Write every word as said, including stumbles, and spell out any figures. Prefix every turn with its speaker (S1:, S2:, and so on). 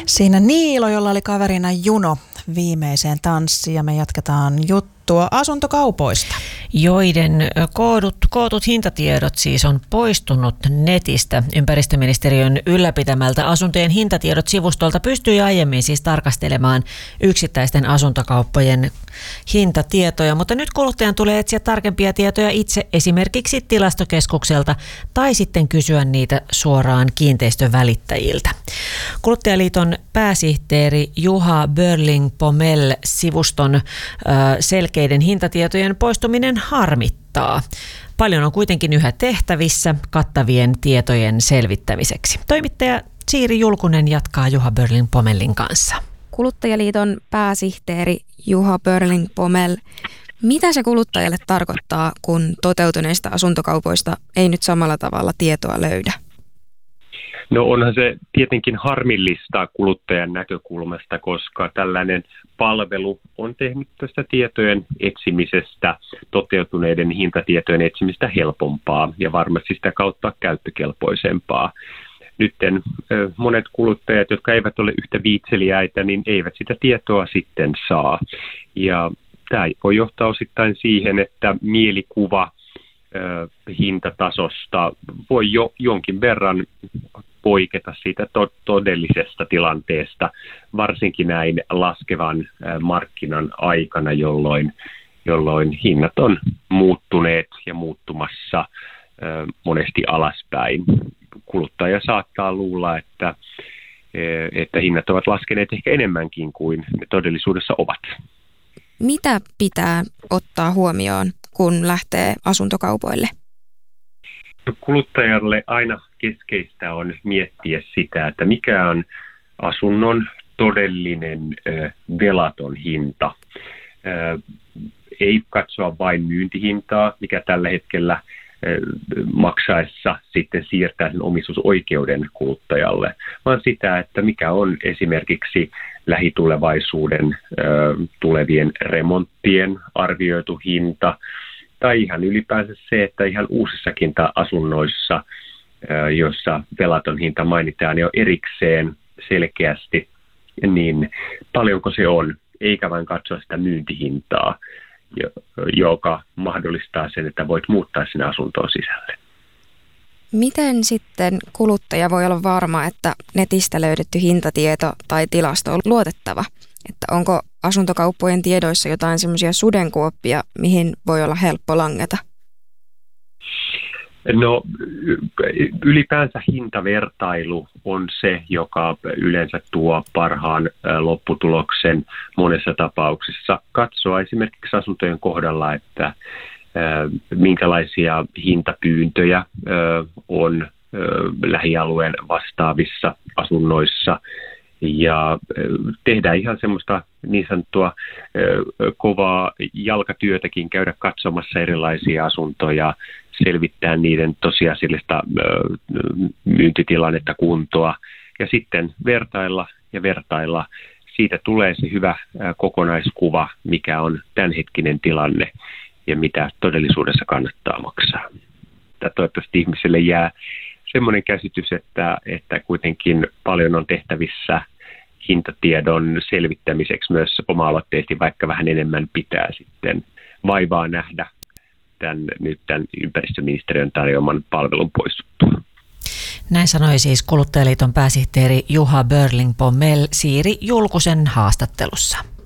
S1: Siinä Niilo, jolla oli kaverina Juno viimeiseen tanssiin, ja me jatketaan juttua asuntokaupoista.
S2: Joiden koodut, kootut hintatiedot siis on poistunut netistä. Ympäristöministeriön ylläpitämältä asuntojen hintatiedot sivustolta pystyi aiemmin siis tarkastelemaan yksittäisten asuntokauppojen hintatietoja, mutta nyt kuluttajan tulee etsiä tarkempia tietoja itse esimerkiksi Tilastokeskukselta tai sitten kysyä niitä suoraan kiinteistövälittäjiltä. Kuluttajaliiton pääsihteeri Juha Börling-Pomell sivuston äh, selkeiden hintatietojen poistuminen harmittaa. Paljon on kuitenkin yhä tehtävissä kattavien tietojen selvittämiseksi. Toimittaja Siiri Julkunen jatkaa Juha Börling-Pomellin kanssa.
S3: Kuluttajaliiton pääsihteeri Juha Börling-Pomell, mitä se kuluttajalle tarkoittaa, kun toteutuneista asuntokaupoista ei nyt samalla tavalla tietoa löydä?
S4: No onhan se tietenkin harmillista kuluttajan näkökulmasta, koska tällainen palvelu on tehnyt tästä tietojen etsimisestä, toteutuneiden hintatietojen etsimistä helpompaa ja varmasti sitä kautta käyttökelpoisempaa. Nytten monet kuluttajat, jotka eivät ole yhtä viitseliäitä, niin eivät sitä tietoa sitten saa. Ja tämä voi johtaa osittain siihen, että mielikuva hintatasosta voi jo jonkin verran poiketa siitä to- todellisesta tilanteesta, varsinkin näin laskevan markkinan aikana, jolloin, jolloin hinnat on muuttuneet ja muuttumassa monesti alaspäin. Kuluttaja saattaa luulla, että, että hinnat ovat laskeneet ehkä enemmänkin kuin ne todellisuudessa ovat.
S3: Mitä pitää ottaa huomioon, kun lähtee asuntokaupoille?
S4: Kuluttajalle aina keskeistä on miettiä sitä, että mikä on asunnon todellinen velaton hinta. Ei katsoa vain myyntihintaa, mikä tällä hetkellä maksaessa sitten siirtää sen omistusoikeuden kuluttajalle, vaan sitä, että mikä on esimerkiksi lähitulevaisuuden tulevien remonttien arvioitu hinta, tai ihan ylipäänsä se, että ihan uusissakin asunnoissa, joissa velaton hinta mainitaan jo erikseen selkeästi, niin paljonko se on, eikä vain katsoa sitä myyntihintaa, joka mahdollistaa sen, että voit muuttaa sinne asuntoon sisälle.
S3: Miten sitten kuluttaja voi olla varma, että netistä löydetty hintatieto tai tilasto on luotettava? Että onko asuntokauppojen tiedoissa jotain semmoisia sudenkuoppia, mihin voi olla helppo langeta?
S4: No ylipäänsä hintavertailu on se, joka yleensä tuo parhaan lopputuloksen monessa tapauksessa. Katsoa esimerkiksi asuntojen kohdalla, että minkälaisia hintapyyntöjä on lähialueen vastaavissa asunnoissa. Ja tehdään ihan semmoista niin sanottua kovaa jalkatyötäkin, käydä katsomassa erilaisia asuntoja, selvittää niiden tosiasiallista myyntitilannetta, kuntoa ja sitten vertailla ja vertailla. Siitä tulee se hyvä kokonaiskuva, mikä on tämänhetkinen tilanne ja mitä todellisuudessa kannattaa maksaa. Tämä toivottavasti ihmiselle jää semmoinen käsitys, että, että kuitenkin paljon on tehtävissä hintatiedon selvittämiseksi myös oma-aloitteisesti, vaikka vähän enemmän pitää sitten vaivaa nähdä tämän, nyt tämän ympäristöministeriön tarjoaman palvelun poistuttua.
S2: Näin sanoi siis Kuluttajaliiton pääsihteeri Juha Börling-Pomell Siiri Julkusen haastattelussa.